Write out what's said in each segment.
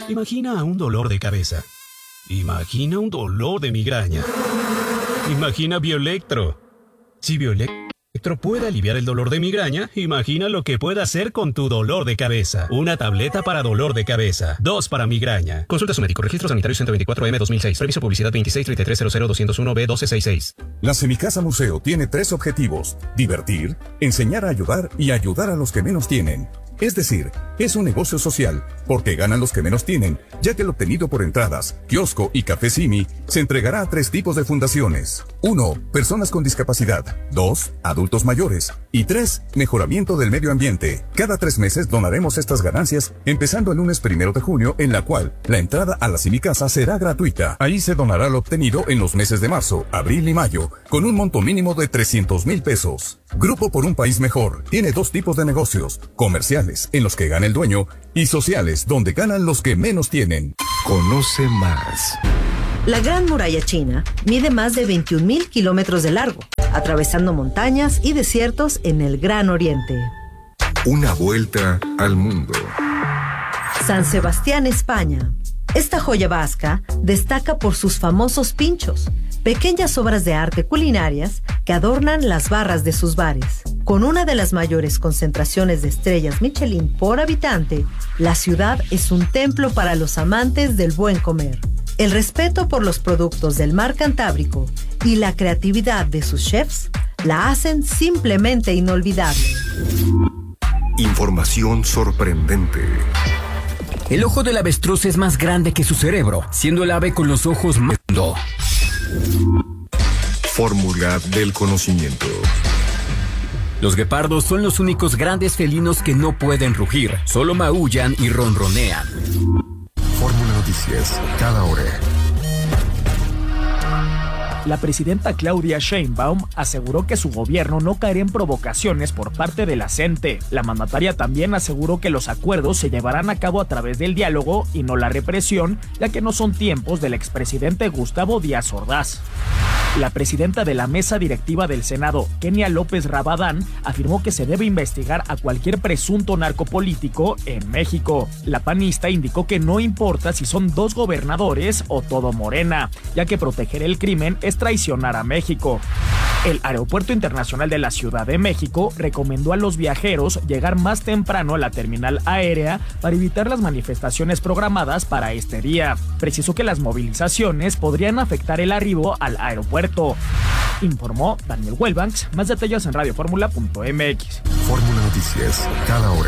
Imagina un dolor de cabeza. Imagina un dolor de migraña. Imagina Bioelectro. Si Bioelectro puede aliviar el dolor de migraña, imagina lo que puede hacer con tu dolor de cabeza. Una tableta para dolor de cabeza. 2 para migraña. Consulta a su médico. Registro sanitario 124M 2006. Previso publicidad 2633000201B1266. La Semicasa Museo tiene 3 objetivos: divertir, enseñar a ayudar y ayudar a los que menos tienen. Es decir, es un negocio social, porque ganan los que menos tienen, ya que lo obtenido por entradas, kiosco y café Simi se entregará a 3 tipos de fundaciones. 1. Personas con discapacidad. 2. Adultos mayores. Y 3. Mejoramiento del medio ambiente. Cada 3 meses donaremos estas ganancias, empezando el lunes 1 de junio, en la cual la entrada a la Semicasa será gratuita. Ahí se donará lo obtenido en los meses de marzo, abril y mayo, con un monto mínimo de 300,000 pesos. Grupo por un País Mejor tiene 2 tipos de negocios: comerciales, en los que gana el dueño, y sociales, donde ganan los que menos tienen. Conoce más. La Gran Muralla China mide más de 21,000 kilómetros de largo, atravesando montañas y desiertos en el Gran Oriente. Una vuelta al mundo. San Sebastián, España. Esta joya vasca destaca por sus famosos pinchos, pequeñas obras de arte culinarias que adornan las barras de sus bares. Con una de las mayores concentraciones de estrellas Michelin por habitante, la ciudad es un templo para los amantes del buen comer. El respeto por los productos del mar Cantábrico y la creatividad de sus chefs la hacen simplemente inolvidable. Información sorprendente. El ojo del avestruz es más grande que su cerebro, siendo el ave con los ojos más grandes. Fórmula del conocimiento. Los guepardos son los únicos grandes felinos que no pueden rugir, solo maullan y ronronean. Fórmula Noticias, cada hora. La presidenta Claudia Sheinbaum aseguró que su gobierno no caerá en provocaciones por parte de la CENTE. La mandataria también aseguró que los acuerdos se llevarán a cabo a través del diálogo y no la represión, ya que no son tiempos del expresidente Gustavo Díaz Ordaz. La presidenta de la mesa directiva del Senado, Kenia López Rabadán, afirmó que se debe investigar a cualquier presunto narcopolítico en México. La panista indicó que no importa si son 2 gobernadores o todo Morena, ya que proteger el crimen es traicionar a México. El Aeropuerto Internacional de la Ciudad de México recomendó a los viajeros llegar más temprano a la terminal aérea para evitar las manifestaciones programadas para este día. Precisó que las movilizaciones podrían afectar el arribo al aeropuerto. Informó Daniel Welbanks. Más detalles en radioformula.mx. Fórmula Noticias, cada hora.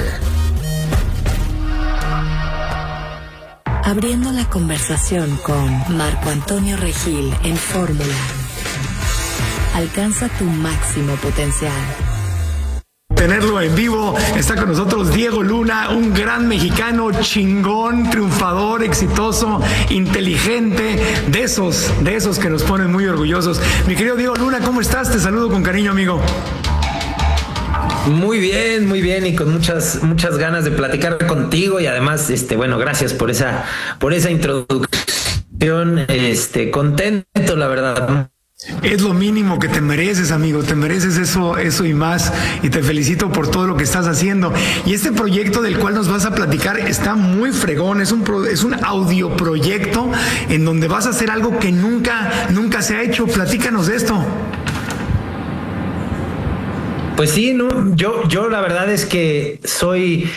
Abriendo la conversación con Marco Antonio Regil en Fórmula. Alcanza tu máximo potencial. Tenerlo en vivo, está con nosotros Diego Luna, un gran mexicano, chingón, triunfador, exitoso, inteligente, de esos que nos ponen muy orgullosos. Mi querido Diego Luna, ¿cómo estás? Te saludo con cariño, amigo. Muy bien y con muchas ganas de platicar contigo y además, bueno, gracias por esa introducción, contento, la verdad. Es lo mínimo que te mereces, amigo, te mereces eso y más, y te felicito por todo lo que estás haciendo. Y este proyecto del cual nos vas a platicar está muy fregón, es un audioproyecto en donde vas a hacer algo que nunca se ha hecho. Platícanos de esto. Pues sí, no, yo la verdad es que soy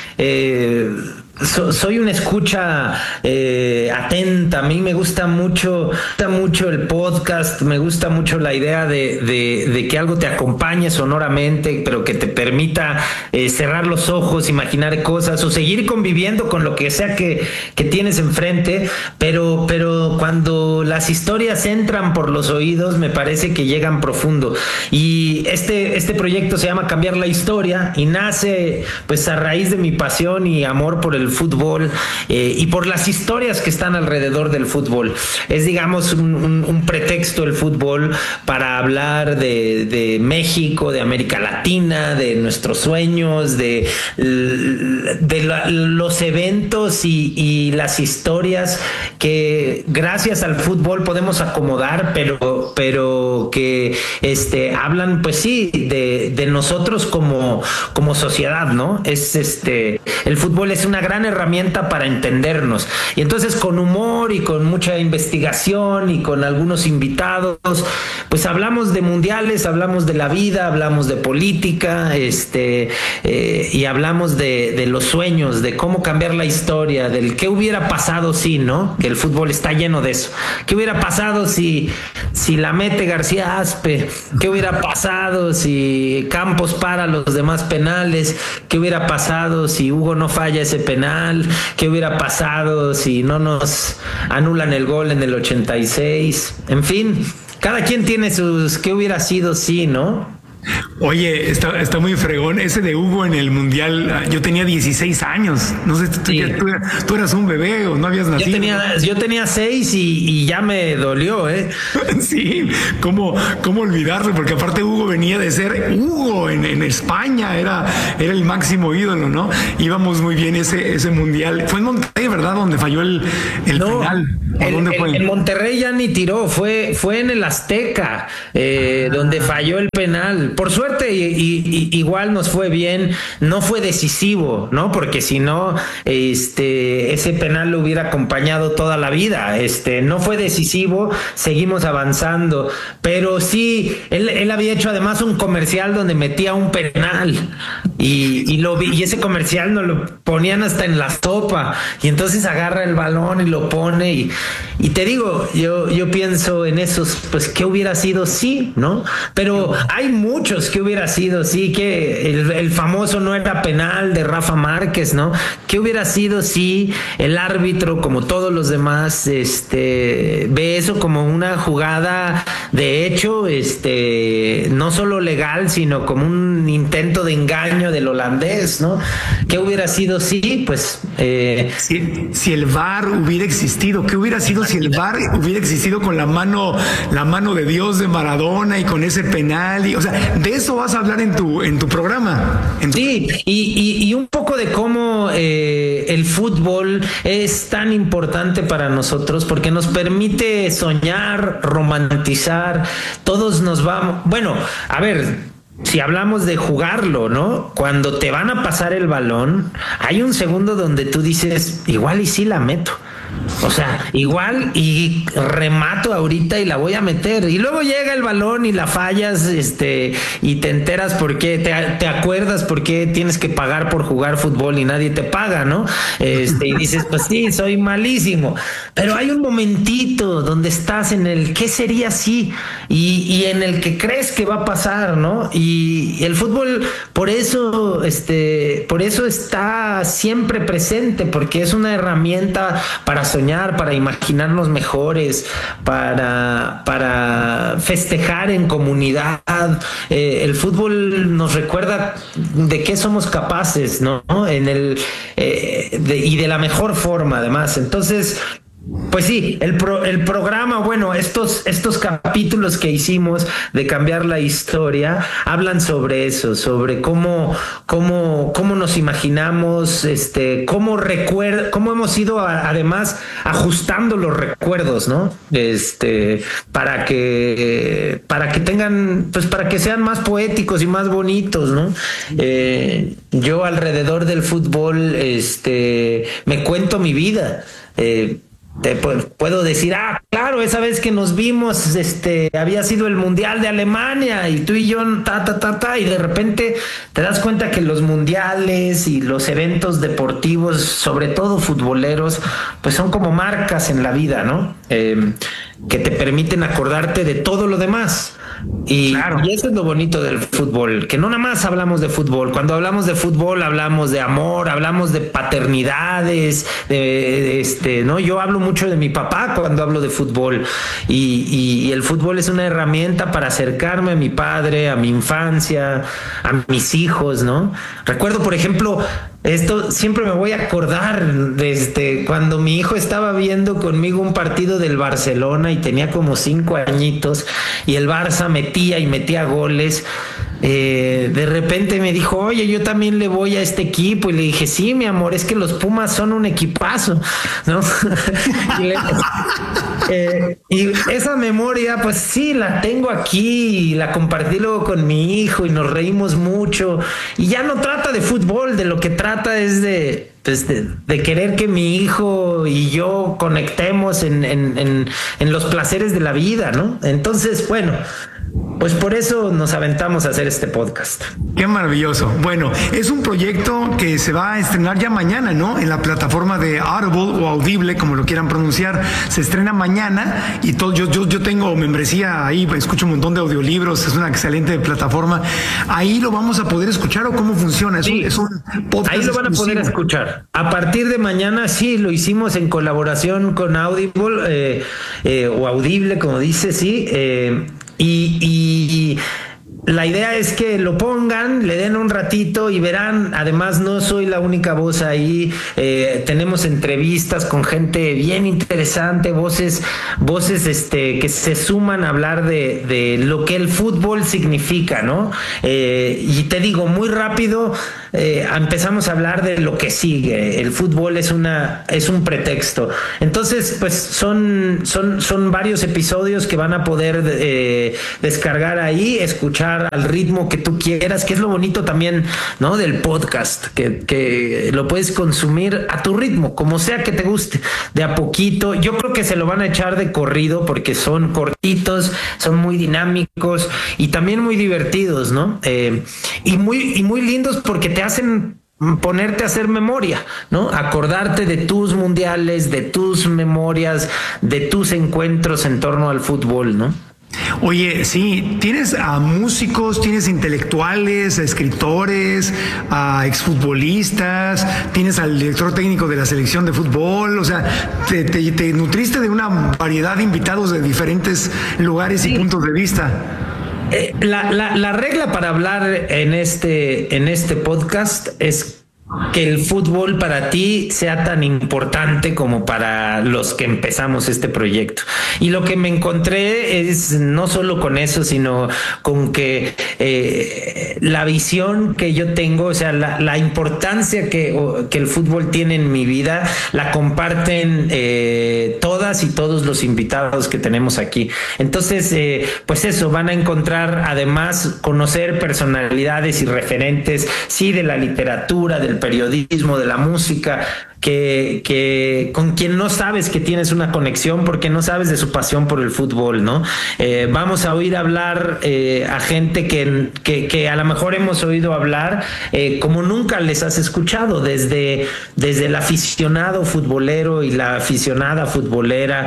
una escucha atenta. A mí me gusta mucho el podcast, me gusta mucho la idea de que algo te acompañe sonoramente, pero que te permita cerrar los ojos, imaginar cosas o seguir conviviendo con lo que sea que tienes enfrente, pero cuando las historias entran por los oídos me parece que llegan profundo. Y este proyecto se llama Cambiar la Historia y nace pues a raíz de mi pasión y amor por el fútbol y por las historias que están alrededor del fútbol. Es, digamos, un pretexto el fútbol para hablar de México, de América Latina, de nuestros sueños, de los eventos y las historias que gracias al fútbol podemos acomodar, pero que hablan, pues sí, de nosotros como sociedad, ¿no? El fútbol es una gran gran herramienta para entendernos. Y entonces con humor y con mucha investigación y con algunos invitados, pues hablamos de mundiales, hablamos de la vida, hablamos de política, y hablamos de los sueños, de cómo cambiar la historia, del qué hubiera pasado si, ¿no? Que el fútbol está lleno de eso. ¿Qué hubiera pasado si la mete García Aspe? ¿Qué hubiera pasado si Campos para los demás penales? ¿Qué hubiera pasado si Hugo no falla ese penal? ¿Qué hubiera pasado si no nos anulan el gol en el 86? En fin, cada quien tiene sus qué hubiera sido si, ¿no? Oye, está muy fregón ese de Hugo en el Mundial. Yo tenía 16 años. No sé, tú eras un bebé o no habías nacido. Yo tenía 6 y ya me dolió, ¿eh? Sí, ¿cómo olvidarlo? Porque aparte Hugo venía de ser Hugo en España, era el máximo ídolo, ¿no? Íbamos muy bien ese Mundial. Fue en Monterrey, ¿verdad? Donde falló el penal. ¿Dónde fue? En Monterrey ya ni tiró, fue en el Azteca, donde falló el penal. Por suerte, igual nos fue bien, no fue decisivo, ¿no? Porque si no, ese penal lo hubiera acompañado toda la vida. No fue decisivo, seguimos avanzando, pero sí, él había hecho además un comercial donde metía un penal y lo vi, y ese comercial nos lo ponían hasta en la sopa, y entonces agarra el balón y lo pone y te digo, yo pienso en esos, pues, ¿qué hubiera sido sí, no? Pero hay muchos que hubiera sido sí, que el famoso no era penal de Rafa Márquez, ¿no? ¿Qué hubiera sido si el árbitro, como todos los demás, ve eso como una jugada de hecho, no solo legal, sino como un intento de engaño del holandés, ¿no? ¿Qué hubiera sido si? Pues si el VAR hubiera existido, ¿qué hubiera sido si el VAR hubiera existido con la mano de Dios de Maradona y con ese penal? O sea, de eso vas a hablar en tu programa. Sí, y un poco de cómo el fútbol es tan importante para nosotros porque nos permite soñar, romantizar. Todos nos vamos. Bueno, a ver. Si hablamos de jugarlo, ¿no? Cuando te van a pasar el balón, hay un segundo donde tú dices, igual y sí la meto. O sea, igual y remato ahorita y la voy a meter. Y luego llega el balón y la fallas, y te enteras por qué, te acuerdas por qué tienes que pagar por jugar fútbol y nadie te paga, ¿no? Y dices, pues sí, soy malísimo. Pero hay un momentito donde estás en el ¿qué sería si? Y en el que crees que va a pasar, ¿no? Y el fútbol, por eso está siempre presente, porque es una herramienta para soñar, para imaginarnos mejores, para festejar en comunidad. El fútbol nos recuerda de qué somos capaces, ¿no? Y de la mejor forma, además. Entonces, pues sí, el programa, bueno, estos capítulos que hicimos de cambiar la historia hablan sobre eso, sobre cómo nos imaginamos, cómo hemos ido además ajustando los recuerdos, ¿no? Para que tengan, pues para que sean más poéticos y más bonitos, ¿no? Yo alrededor del fútbol, me cuento mi vida. Puedo decir, claro, esa vez que nos vimos, había sido el Mundial de Alemania y tú y yo, y de repente te das cuenta que los mundiales y los eventos deportivos, sobre todo futboleros, pues son como marcas en la vida, ¿no? Que te permiten acordarte de todo lo demás. Y eso es lo bonito del fútbol, que no nada más hablamos de fútbol. Cuando hablamos de fútbol hablamos de amor, hablamos de paternidades, ¿no? Yo hablo mucho de mi papá cuando hablo de fútbol y el fútbol es una herramienta para acercarme a mi padre, a mi infancia, a mis hijos, ¿no? Recuerdo, por ejemplo, esto siempre me voy a acordar de cuando mi hijo estaba viendo conmigo un partido del Barcelona y tenía como 5 añitos y el Barça metía goles. De repente me dijo, oye, yo también le voy a este equipo, y le dije, sí, mi amor, es que los Pumas son un equipazo, ¿no? Y esa memoria, pues sí, la tengo aquí y la compartí luego con mi hijo y nos reímos mucho y ya no trata de fútbol, de lo que trata es de pues de querer que mi hijo y yo conectemos en los placeres de la vida, ¿no? Entonces, bueno, pues por eso nos aventamos a hacer este podcast. Qué maravilloso. Bueno, es un proyecto que se va a estrenar ya mañana, ¿no? En la plataforma de Audible o Audible, como lo quieran pronunciar. Se estrena mañana y todo. Yo tengo membresía ahí, escucho un montón de audiolibros, es una excelente plataforma. Ahí lo vamos a poder escuchar, ¿o cómo funciona? Es un podcast. Ahí lo van a poder escuchar. A partir de mañana, sí, lo hicimos en colaboración con Audible o Audible, como dice, sí. Y la idea es que lo pongan, le den un ratito y verán. Además, no soy la única voz ahí. Tenemos entrevistas con gente bien interesante, voces que se suman a hablar de lo que el fútbol significa, ¿no? Y te digo muy rápido, empezamos a hablar de lo que sigue. El fútbol es un pretexto. Entonces, pues son varios episodios que van a poder descargar ahí, escuchar al ritmo que tú quieras, que es lo bonito también, ¿no? Del podcast, que lo puedes consumir a tu ritmo, como sea que te guste, de a poquito. Yo creo que se lo van a echar de corrido porque son cortitos, son muy dinámicos y también muy divertidos, ¿no? Y muy lindos porque te hacen ponerte a hacer memoria, ¿no? Acordarte de tus mundiales, de tus memorias, de tus encuentros en torno al fútbol, ¿no? Oye, sí, tienes a músicos, tienes intelectuales, a escritores, a exfutbolistas, tienes al director técnico de la selección de fútbol, o sea, te nutriste de una variedad de invitados de diferentes lugares y puntos de vista. La regla para hablar en este podcast es que el fútbol para ti sea tan importante como para los que empezamos este proyecto. Y lo que me encontré es no solo con eso, sino con que la visión que yo tengo, o sea, la importancia que el fútbol tiene en mi vida, la comparten todas y todos los invitados que tenemos aquí. Entonces, pues eso, van a encontrar, además, conocer personalidades y referentes, sí, de la literatura, del periodismo, de la música, que con quien no sabes que tienes una conexión porque no sabes de su pasión por el fútbol, ¿no? Vamos a oír hablar a gente que a lo mejor hemos oído hablar como nunca les has escuchado, desde el aficionado futbolero y la aficionada futbolera,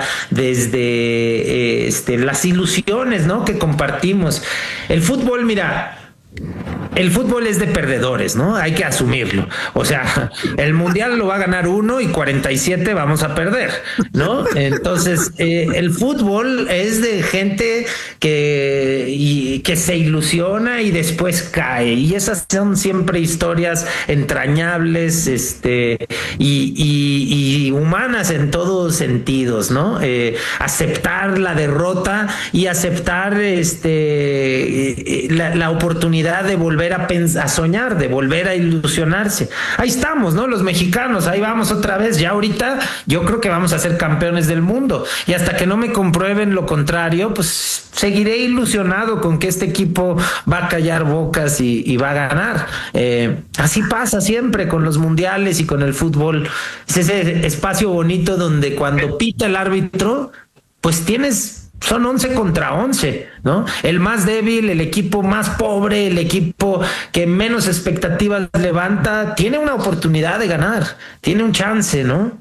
desde las ilusiones, ¿no?, que compartimos. El fútbol, mira, el fútbol es de perdedores, ¿no? Hay que asumirlo. O sea, el mundial lo va a ganar 1 y 47 vamos a perder, ¿no? Entonces, el fútbol es de gente que se ilusiona y después cae. Y esas son siempre historias entrañables, y humanas en todos sentidos, ¿no? Aceptar la derrota y aceptar la oportunidad de volver a soñar, de volver a ilusionarse. Ahí estamos, ¿no? Los mexicanos, ahí vamos otra vez. Ya ahorita yo creo que vamos a ser campeones del mundo y hasta que no me comprueben lo contrario, pues seguiré ilusionado con que este equipo va a callar bocas y va a ganar. Así pasa siempre con los mundiales y con el fútbol. Es ese espacio bonito donde cuando pita el árbitro, pues son 11 contra 11, ¿no? El más débil, el equipo más pobre, el equipo que menos expectativas levanta, tiene una oportunidad de ganar, tiene un chance, ¿no?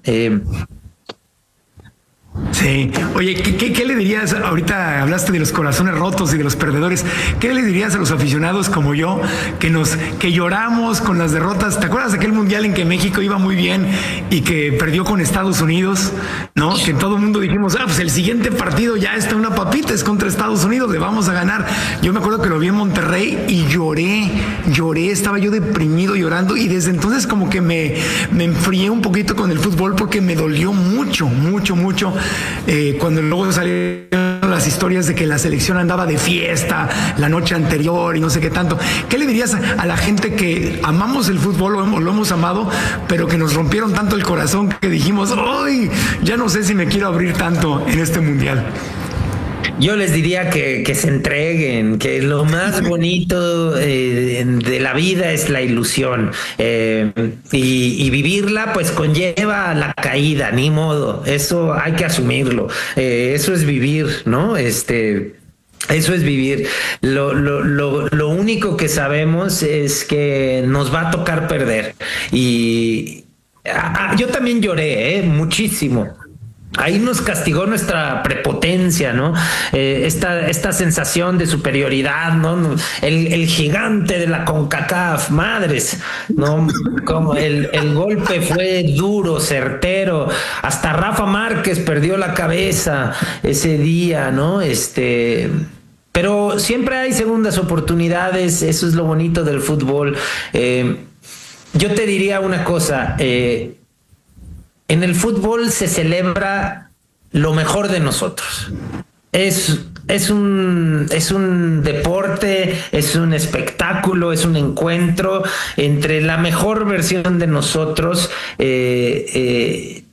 Sí. Oye, ¿qué le dirías? Ahorita hablaste de los corazones rotos y de los perdedores. ¿Qué le dirías a los aficionados como yo que lloramos con las derrotas? ¿Te acuerdas de aquel mundial en que México iba muy bien y que perdió con Estados Unidos? ¿No? Que todo el mundo dijimos, pues el siguiente partido ya está una papita, es contra Estados Unidos, le vamos a ganar. Yo me acuerdo que lo vi en Monterrey y lloré, estaba yo deprimido llorando y desde entonces como que me enfrié un poquito con el fútbol porque me dolió mucho cuando luego salieron las historias de que la selección andaba de fiesta la noche anterior y no sé qué tanto. ¿Qué le dirías a la gente que amamos el fútbol, lo hemos amado, pero que nos rompieron tanto el corazón que dijimos, ¡ay! Ya no sé si me quiero abrir tanto en este mundial? Yo les diría que se entreguen, que lo más bonito de la vida es la ilusión, y vivirla pues conlleva la caída, ni modo, eso hay que asumirlo, eso es vivir, ¿no? Eso es vivir. Lo único que sabemos es que nos va a tocar perder. Y yo también lloré, muchísimo. Ahí nos castigó nuestra prepotencia, ¿no? Esta sensación de superioridad, ¿no? El gigante de la CONCACAF, madres, ¿no? Como el golpe fue duro, certero. Hasta Rafa Márquez perdió la cabeza ese día, ¿no? Pero siempre hay segundas oportunidades, eso es lo bonito del fútbol. Yo te diría una cosa, en el fútbol se celebra lo mejor de nosotros. Es un deporte, es un espectáculo, es un encuentro entre la mejor versión de nosotros y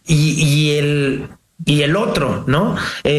el otro, ¿no?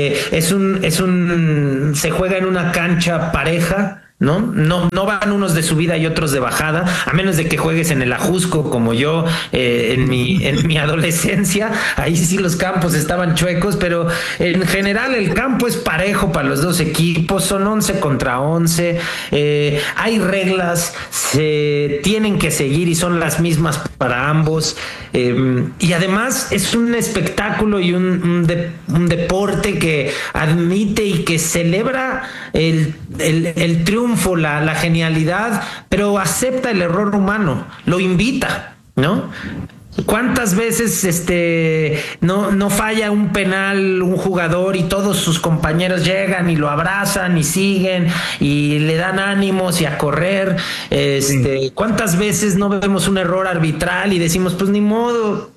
Se juega en una cancha pareja, ¿no? No van unos de subida y otros de bajada, a menos de que juegues en el Ajusco como yo en mi adolescencia. Ahí sí los campos estaban chuecos, pero en general el campo es parejo para los dos equipos, son 11 contra 11, hay reglas, se tienen que seguir y son las mismas para ambos, y además es un espectáculo y un deporte que admite y que celebra el triunfo, la genialidad, pero acepta el error humano, lo invita, ¿no? ¿Cuántas veces no falla un penal un jugador y todos sus compañeros llegan y lo abrazan y siguen y le dan ánimos y a correr? ¿Cuántas veces no vemos un error arbitral y decimos, pues ni modo,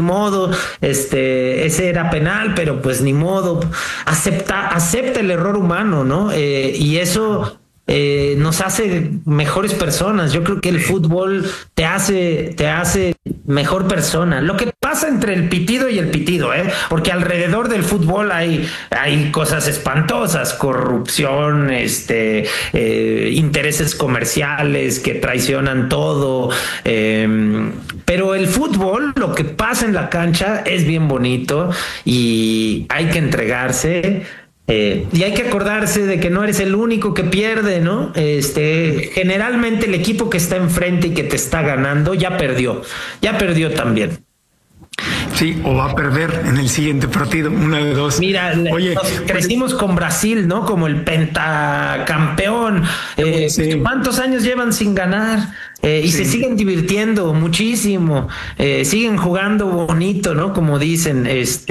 ese era penal, pero pues ni modo, acepta el error humano, ¿no? Y eso nos hace mejores personas. Yo creo que el fútbol te hace mejor persona. Lo que pasa entre el pitido y el pitido, porque alrededor del fútbol hay cosas espantosas, corrupción, intereses comerciales que traicionan todo, pero el fútbol, lo que pasa en la cancha es bien bonito y hay que entregarse. Y hay que acordarse de que no eres el único que pierde, ¿no? Generalmente el equipo que está enfrente y que te está ganando ya perdió también. Sí, o va a perder en el siguiente partido, una de dos. Mira, crecimos con Brasil, ¿no? Como el pentacampeón. Sí. ¿Cuántos años llevan sin ganar? Y se siguen divirtiendo muchísimo. Siguen jugando bonito, ¿no? Como dicen,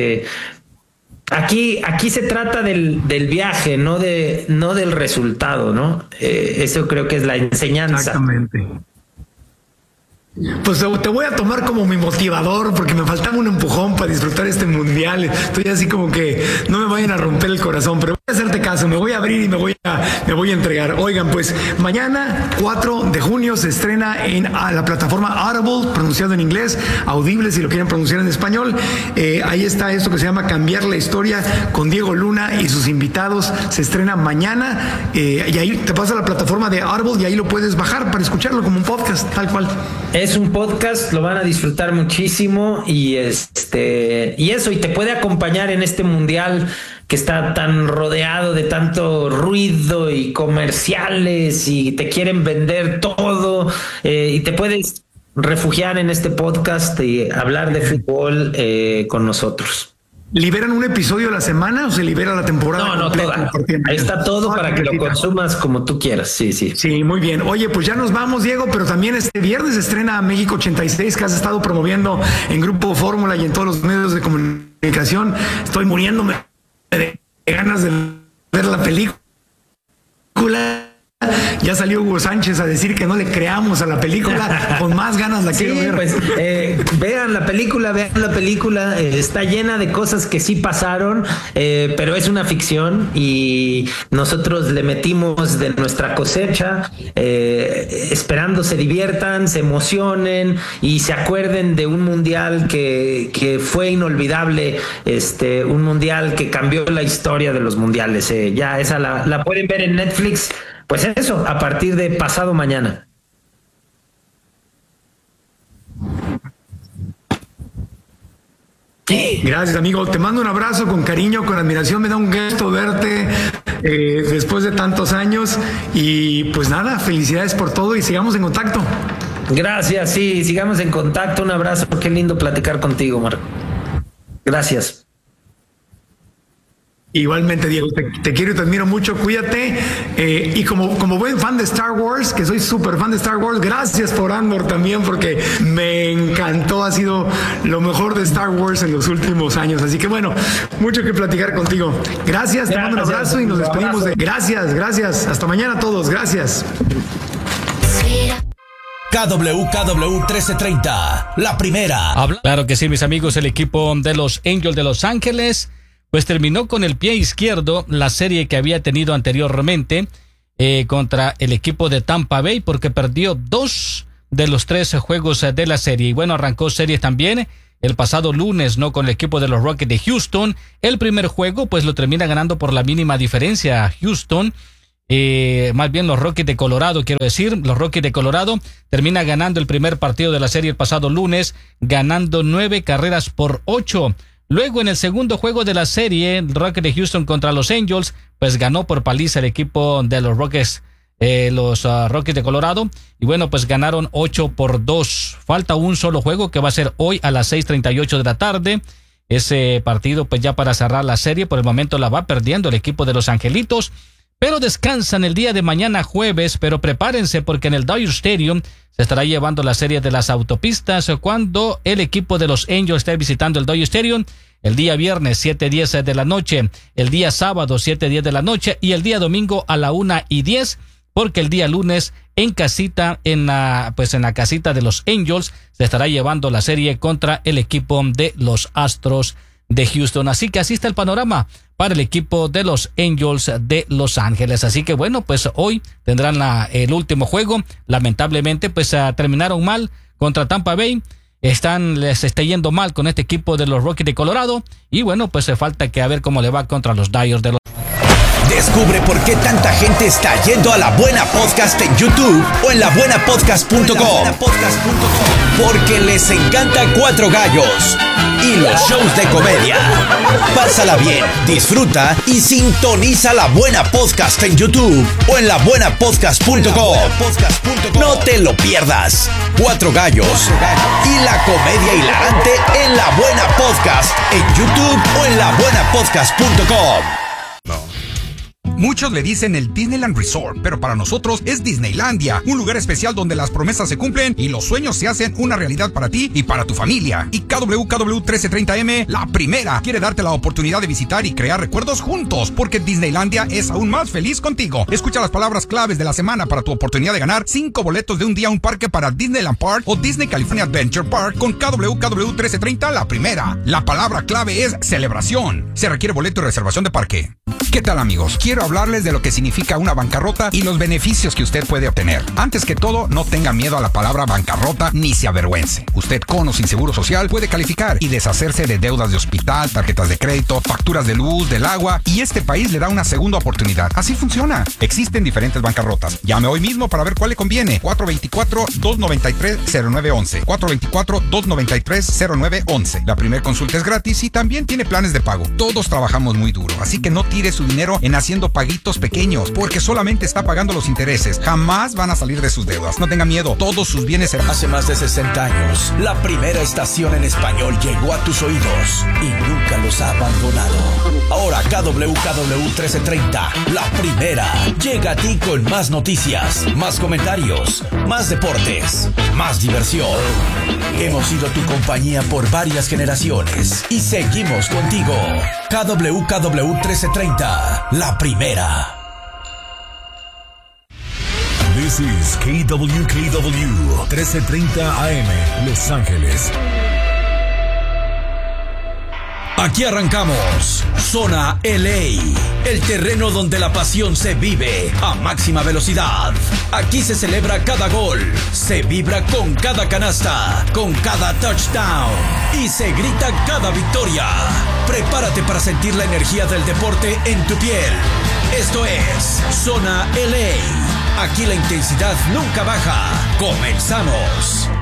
Aquí se trata del viaje, no del resultado, ¿no? Eso creo que es la enseñanza. Exactamente. Pues te voy a tomar como mi motivador porque me faltaba un empujón para disfrutar este mundial. Estoy así como que no me vayan a romper el corazón, pero voy a hacerte caso, me voy a abrir y me voy a entregar. Oigan, pues mañana 4 de junio se estrena a la plataforma Audible, pronunciado en inglés, Audible si lo quieren pronunciar en español. Ahí está esto que se llama Cambiar la Historia con Diego Luna y sus invitados. Se estrena mañana y ahí te pasa a la plataforma de Audible y ahí lo puedes bajar para escucharlo como un podcast, tal cual. Es un podcast, lo van a disfrutar muchísimo y eso, y te puede acompañar en este mundial que está tan rodeado de tanto ruido y comerciales y te quieren vender todo, y te puedes refugiar en este podcast y hablar de fútbol con nosotros. ¿Liberan un episodio a la semana o se libera la temporada? No, toda. Ahí está todo para que lo consumas como tú quieras. Sí. Sí, muy bien. Oye, pues ya nos vamos, Diego, pero también este viernes se estrena México 86, que has estado promoviendo en Grupo Fórmula y en todos los medios de comunicación. Estoy muriéndome de ganas de ver la película. Ya salió Hugo Sánchez a decir que no le creamos a la película. Con más ganas la quiero ver. Pues vean la película. Está llena de cosas que sí pasaron, pero es una ficción y nosotros le metimos de nuestra cosecha, esperando se diviertan, se emocionen y se acuerden de un mundial que fue inolvidable, un mundial que cambió la historia de los mundiales. Ya esa la pueden ver en Netflix, pues eso, a partir de pasado mañana. Gracias, amigo. Te mando un abrazo con cariño, con admiración. Me da un gusto verte después de tantos años. Y pues nada, felicidades por todo y sigamos en contacto. Gracias, sí, sigamos en contacto. Un abrazo. Qué lindo platicar contigo, Marco. Gracias. Igualmente, Diego, te quiero y te admiro mucho, cuídate. Y como buen fan de Star Wars, que soy súper fan de Star Wars, gracias por Andor también, porque me encantó, ha sido lo mejor de Star Wars en los últimos años. Así que bueno, mucho que platicar contigo. Gracias, te mando un abrazo y nos despedimos de... Gracias. Hasta mañana a todos, gracias. KW 1330, la primera. Claro que sí, mis amigos, el equipo de los Angels de Los Ángeles pues terminó con el pie izquierdo la serie que había tenido anteriormente contra el equipo de Tampa Bay, porque perdió 2 de los 3 juegos de la serie. Y bueno, arrancó series también el pasado lunes, ¿no? Con el equipo de los Rockets de Houston. El primer juego pues lo termina ganando por la mínima diferencia a Houston. Más bien los Rockies de Colorado, quiero decir, los Rockies de Colorado termina ganando el primer partido de la serie el pasado lunes, ganando 9-8. Luego en el segundo juego de la serie, el Rockets de Houston contra los Angels, pues ganó por paliza el equipo de los Rockets, los Rockies de Colorado, y bueno, pues ganaron 8-2. Falta un solo juego que va a ser hoy a las 6:38 de la tarde. Ese partido pues ya para cerrar la serie, por el momento la va perdiendo el equipo de los Angelitos, pero descansan el día de mañana jueves, pero prepárense porque en el Dodger Stadium se estará llevando la serie de las autopistas cuando el equipo de los Angels esté visitando el Dodger Stadium el día viernes 7:10 de la noche, el día sábado 7:10 de la noche y el día domingo a la 1:10, porque el día lunes en casita, en la casita de los Angels se estará llevando la serie contra el equipo de los Astros de Houston. Así que así está el panorama para el equipo de los Angels de Los Ángeles. Así que bueno, pues hoy tendrán el último juego. Lamentablemente pues terminaron mal contra Tampa Bay. Les está yendo mal con este equipo de los Rockies de Colorado. Y bueno, pues falta que a ver cómo le va contra los Dodgers de los... Descubre por qué tanta gente está yendo a La Buena Podcast en YouTube o en labuenapodcast.com. Porque les encanta Cuatro Gallos y los shows de comedia. Pásala bien, disfruta y sintoniza La Buena Podcast en YouTube o en labuenapodcast.com. No te lo pierdas. Cuatro Gallos y la comedia hilarante en La Buena Podcast en YouTube o en labuenapodcast.com. Muchos le dicen el Disneyland Resort, pero para nosotros es Disneylandia, un lugar especial donde las promesas se cumplen y los sueños se hacen una realidad para ti y para tu familia. Y KW 1330M, la primera, quiere darte la oportunidad de visitar y crear recuerdos juntos, porque Disneylandia es aún más feliz contigo. Escucha las palabras claves de la semana para tu oportunidad de ganar 5 boletos de un día a un parque para Disneyland Park o Disney California Adventure Park con KW 1330, la primera. La palabra clave es celebración. Se requiere boleto y reservación de parque. ¿Qué tal, amigos? Quiero hablarles de lo que significa una bancarrota y los beneficios que usted puede obtener. Antes que todo, no tenga miedo a la palabra bancarrota ni se avergüence. Usted con o sin seguro social puede calificar y deshacerse de deudas de hospital, tarjetas de crédito, facturas de luz, del agua, y este país le da una segunda oportunidad. Así funciona. Existen diferentes bancarrotas. Llame hoy mismo para ver cuál le conviene. 424-293-0911. 424-293-0911. La primera consulta es gratis y también tiene planes de pago. Todos trabajamos muy duro, así que no tire su dinero en haciendo paguitos pequeños, porque solamente está pagando los intereses. Jamás van a salir de sus deudas. No tenga miedo, todos sus bienes serán... Hace más de 60 años, la primera estación en español llegó a tus oídos y nunca los ha abandonado. Ahora KW 1330, la primera, llega a ti con más noticias, más comentarios, más deportes, más diversión. Hemos sido tu compañía por varias generaciones y seguimos contigo. KW 1330, la primera. This is KWKW 1330 AM, Los Ángeles. Aquí arrancamos Zona LA, el terreno donde la pasión se vive a máxima velocidad. Aquí se celebra cada gol, se vibra con cada canasta, con cada touchdown y se grita cada victoria. Prepárate para sentir la energía del deporte en tu piel. Esto es Zona LA. Aquí la intensidad nunca baja. Comenzamos.